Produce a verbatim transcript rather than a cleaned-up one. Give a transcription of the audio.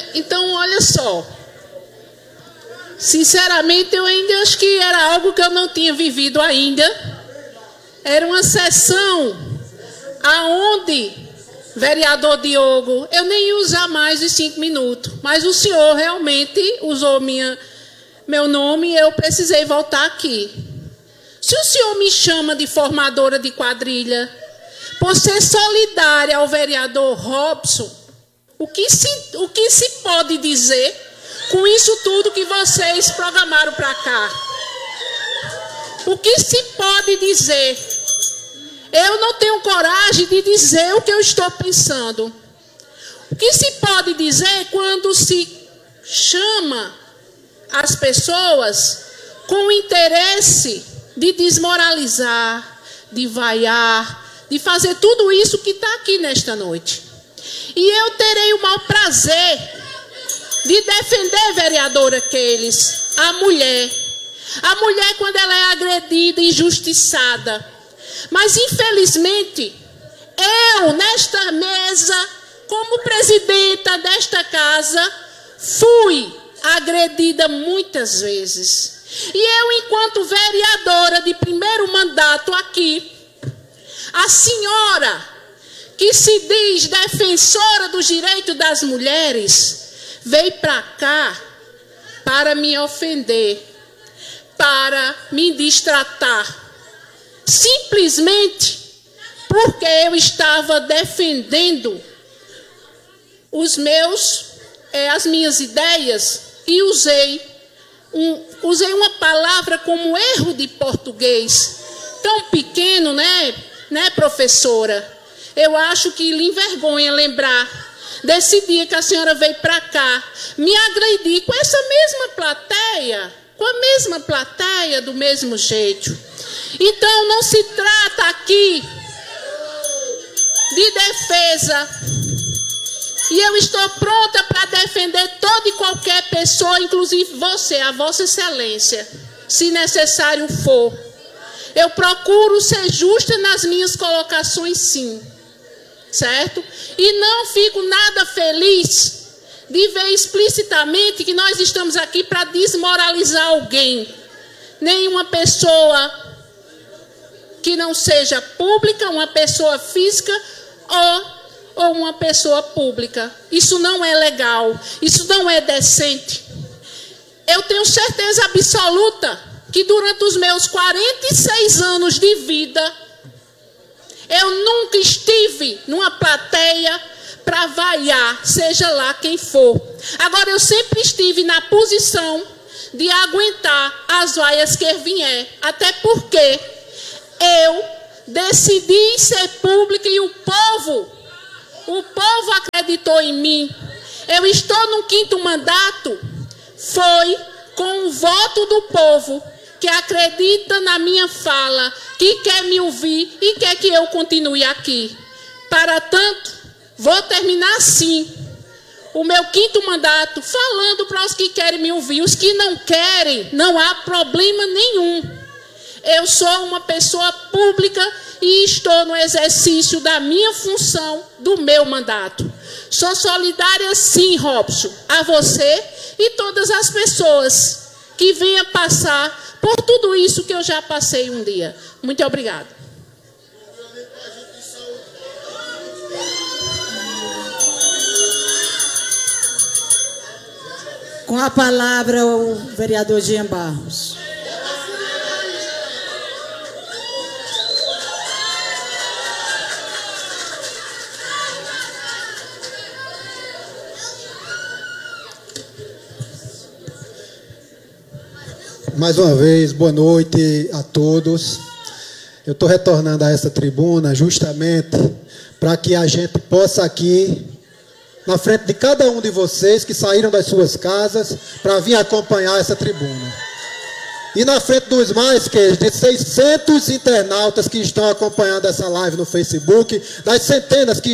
Então, olha só. Sinceramente, eu ainda acho que era algo que eu não tinha vivido ainda. Era uma sessão aonde, vereador Diogo, eu nem ia usar mais os cinco minutos, mas o senhor realmente usou minha, meu nome e eu precisei voltar aqui. Se o senhor me chama de formadora de quadrilha, por ser solidária ao vereador Robson, o que se, o que se pode dizer com isso tudo que vocês programaram para cá? O que se pode dizer? Eu não tenho coragem de dizer o que eu estou pensando. O que se pode dizer quando se chama as pessoas com o interesse de desmoralizar, de vaiar, de fazer tudo isso que está aqui nesta noite? E eu terei o maior prazer de defender, vereadora Keilis, a mulher. A mulher quando ela é agredida, injustiçada. Mas, infelizmente, eu, nesta mesa, como presidenta desta casa, fui agredida muitas vezes. E eu, enquanto vereadora de primeiro mandato aqui, a senhora que se diz defensora dos direitos das mulheres, veio para cá para me ofender, para me destratar, simplesmente porque eu estava defendendo os meus, é, as minhas ideias e usei, um, usei uma palavra como erro de português, tão pequeno, né, né, professora? Eu acho que lhe envergonha lembrar desse dia que a senhora veio para cá me agredir com essa mesma plateia, com a mesma plateia, do mesmo jeito. Então, não se trata aqui de defesa. E eu estou pronta para defender toda e qualquer pessoa, inclusive você, a Vossa Excelência, se necessário for. Eu procuro ser justa nas minhas colocações, sim. Certo? E não fico nada feliz de ver explicitamente que nós estamos aqui para desmoralizar alguém. Nenhuma pessoa que não seja pública, uma pessoa física ou, ou uma pessoa pública. Isso não é legal, isso não é decente. Eu tenho certeza absoluta que durante os meus quarenta e seis anos de vida, eu nunca estive numa plateia para vaiar, seja lá quem for. Agora, eu sempre estive na posição de aguentar as vaias que vier. Até porque eu decidi ser pública e o povo, o povo acreditou em mim. Eu estou no quinto mandato, foi com o voto do povo, que acredita na minha fala, que quer me ouvir e quer que eu continue aqui. Para tanto, vou terminar assim o meu quinto mandato, falando para os que querem me ouvir. Os que não querem, não há problema nenhum. Eu sou uma pessoa pública e estou no exercício da minha função, do meu mandato. Sou solidária, sim, Robson, a você e todas as pessoas que venham passar por tudo isso que eu já passei um dia. Muito obrigada. Com a palavra, o vereador Jean Barros. Mais uma vez, boa noite a todos. Eu estou retornando a essa tribuna justamente para que a gente possa aqui, na frente de cada um de vocês que saíram das suas casas para vir acompanhar essa tribuna. E na frente dos mais que de seiscentos internautas que estão acompanhando essa live no Facebook, das centenas que